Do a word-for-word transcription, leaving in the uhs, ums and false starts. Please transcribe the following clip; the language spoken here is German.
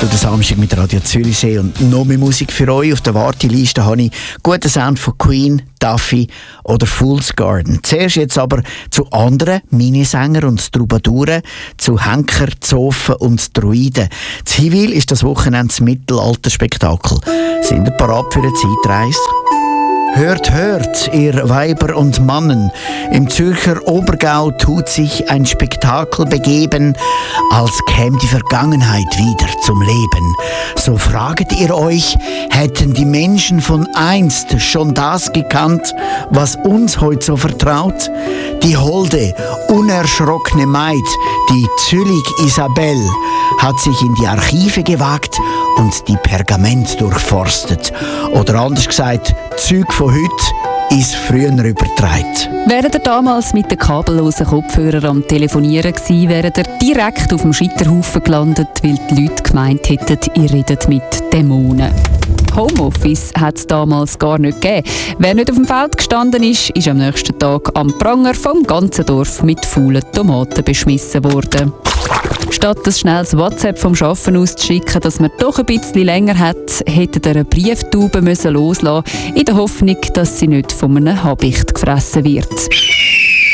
Du, den Samstag mit Radio Zürichsee und noch mehr Musik für euch. Auf der Warteliste habe ich guten Sound von Queen, Duffy oder Fool's Garden. Zuerst jetzt aber zu anderen Minisänger und Troubadouren, zu Henker, Zofen und Druiden. Zivil ist das Wochenende das Mittelalterspektakel. Sind ihr parat für eine Zeitreise? Hört, hört, ihr Weiber und Mannen, im Zürcher Obergau tut sich ein Spektakel begeben, als käme die Vergangenheit wieder zum Leben. So fraget ihr euch, hätten die Menschen von einst schon das gekannt, was uns heute so vertraut? Die holde, unerschrockene Maid, die Züllig Isabel, hat sich in die Archive gewagt und die Pergament durchforstet. Oder anders gesagt, Zeug von heute ist früher übertragen. Während er damals mit den kabellosen Kopfhörern am Telefonieren war, wäre er direkt auf dem Scheiterhaufen gelandet, weil die Leute gemeint hätten, ihr redet mit Dämonen. Homeoffice hat es damals gar nicht gegeben. Wer nicht auf dem Feld gestanden ist, ist am nächsten Tag am Pranger vom ganzen Dorf mit faulen Tomaten beschmissen worden. Statt ein schnelles WhatsApp vom Arbeiten auszuschicken, dass man doch ein bisschen länger hat, hätte er eine Brieftaube loslassen müssen, in der Hoffnung, dass sie nicht von einem Habicht gefressen wird.